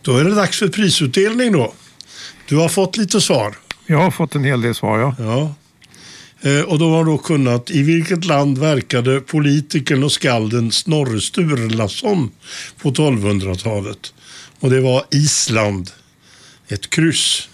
Då är det dags för prisutdelning då. Du har fått lite svar. Jag har fått en hel del svar, ja. Ja. Och då har då kunnat, i vilket land verkade politikern och skalden Snorre Sturlason på 1200-talet? Och det var Island. Ett kryss.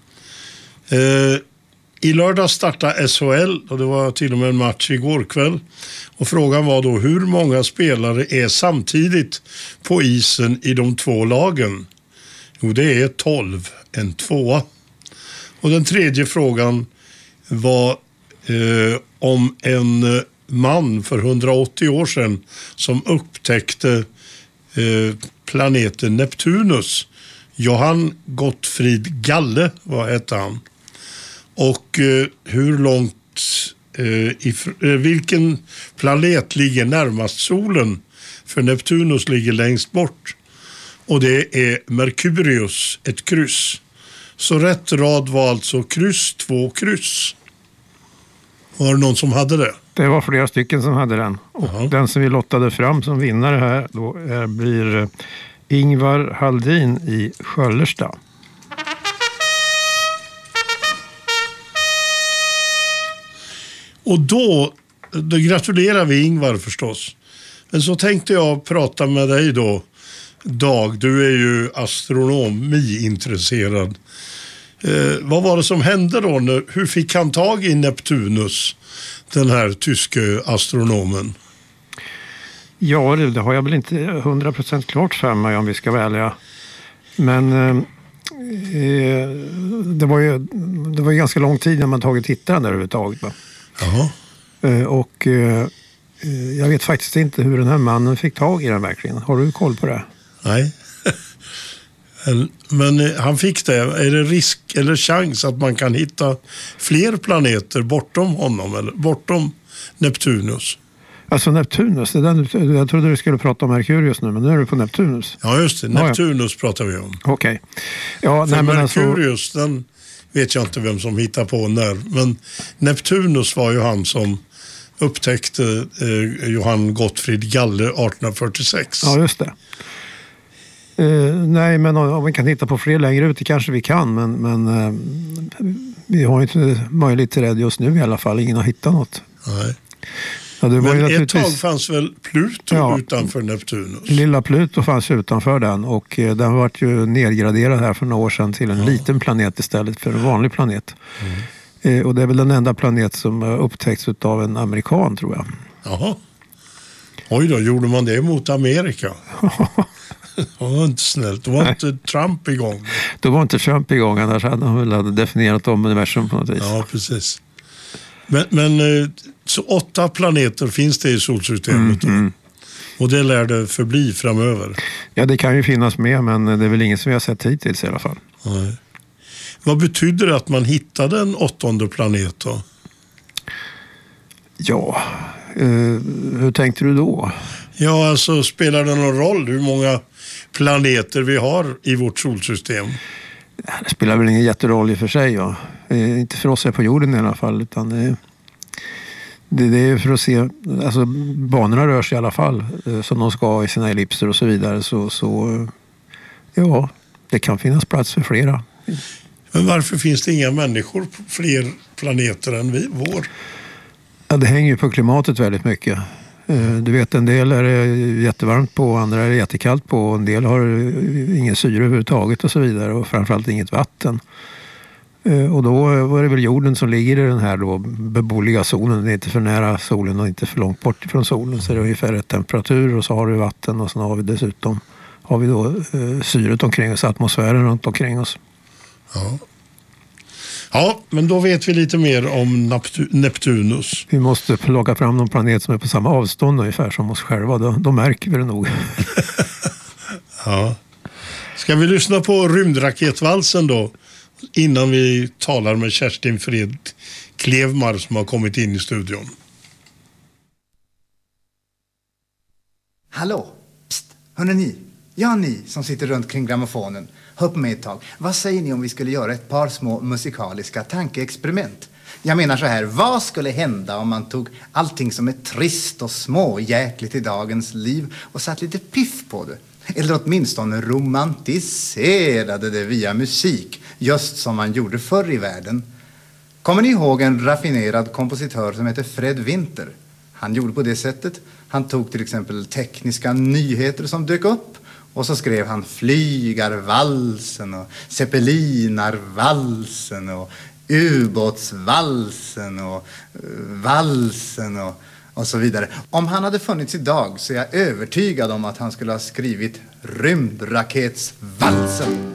I lördag startade SHL och det var till och med en match igår kväll. Och frågan var då hur många spelare är samtidigt på isen i de två lagen? Jo, det är 12, en tvåa. Och den tredje frågan var om en man för 180 år sedan som upptäckte planeten Neptunus. Johann Gottfried Galle, vad hette han? Och hur långt vilken planet ligger närmast solen? För Neptunus ligger längst bort. Och det är Merkurius, ett kryss. Så rätt rad var alltså kryss, 2 kryss. Var det någon som hade det? Det var flera stycken som hade den. Och den som vi lottade fram som vinnare här då blir Ingvar Haldin i Sköllersta. Och då gratulerar vi Ingvar förstås. Men så tänkte jag prata med dig då, Dag. Du är ju astronomiintresserad. Vad var det som hände då? Hur fick han tag i Neptunus, den här tyske astronomen? Ja, det har jag väl inte 100% klart för mig om vi ska välja. Men det var ju ganska lång tid när man tagit tittaren där överhuvudtaget. Jaha. Och jag vet faktiskt inte hur den här mannen fick tag i den verkligen. Har du koll på det? Nej. Men han fick det. Är det risk eller chans att man kan hitta fler planeter bortom honom eller bortom Neptunus? Alltså Neptunus, jag trodde du skulle prata om Merkurius nu, men nu är du på Neptunus. Ja just det, Neptunus pratar vi om. Okej. Ja, för Merkurius, den vet jag inte vem som hittar på när. Men Neptunus var ju han som upptäckte Johann Gottfried Galle 1846. Ja, just det. Nej, men om vi kan hitta på fler längre ut, det kanske vi kan. Men vi har inte möjlighet till det just nu i alla fall. Ingen har hittat något. Nej. Ja, det var men ett tag fanns väl Pluto utanför Neptunus? Lilla Pluto fanns utanför den och den var ju nedgraderad här för några år sedan till en liten planet istället för en vanlig planet. Och det är väl den enda planet som upptäckts av en amerikan, tror jag. Jaha. Oj då, gjorde man det mot Amerika? Det var inte snällt. Det var inte Trump igång. Det var inte Trump igång, annars hade han väl definierat om universum på något vis. Ja, precis. Men så 8 planeter finns det i solsystemet då. Och det lär det förbli framöver. Ja, det kan ju finnas med, men det är väl ingen som vi har sett hittills i alla fall. Nej. Vad betyder det att man hittade en 8:e planet då? Ja, hur tänkte du då? Ja, alltså spelar det någon roll hur många planeter vi har i vårt solsystem? Det spelar väl ingen jätteroll i och för sig. Ja. Inte för oss här på jorden i alla fall, utan det är för att se, alltså banorna rör sig i alla fall som de ska i sina ellipser och så vidare, så ja, det kan finnas plats för flera. Men varför finns det inga människor på fler planeter än vår? Ja, det hänger ju på klimatet väldigt mycket. Du vet, en del är det jättevarmt på, andra är det jättekallt på, och en del har ingen syre överhuvudtaget och så vidare, och framförallt inget vatten. Och då var det väl jorden som ligger i den här då beboeliga zonen. Det är inte för nära solen och inte för långt bort ifrån solen, så det är ungefär rätt temperatur, och så har du vatten, och sen har vi dessutom då syret omkring oss, atmosfären runt omkring oss. Ja. Ja, men då vet vi lite mer om Neptunus. Vi måste plocka fram någon planet som är på samma avstånd ungefär som oss själva. Då märker vi det nog. Ja. Ska vi lyssna på rymdraketvalsen då? Innan vi talar med Kerstin Fred Klevmar som har kommit in i studion. Hallå, psst, hörni ni? Ja, ni som sitter runt kring grammofonen. Hör på mig ett tag. Vad säger ni om vi skulle göra ett par små musikaliska tankeexperiment? Jag menar så här, vad skulle hända om man tog allting som är trist och småjäkligt i dagens liv och satt lite piff på det? Eller åtminstone romantiserade det via musik, just som man gjorde förr i världen. Kommer ni ihåg en raffinerad kompositör som heter Fred Winter? Han gjorde på det sättet. Han tog till exempel tekniska nyheter som dök upp och så skrev han Flygarvalsen och Zeppelinarvalsen och Ubåtsvalsen och valsen och så vidare. Om han hade funnits idag så är jag övertygad om att han skulle ha skrivit Rymdraketsvalsen.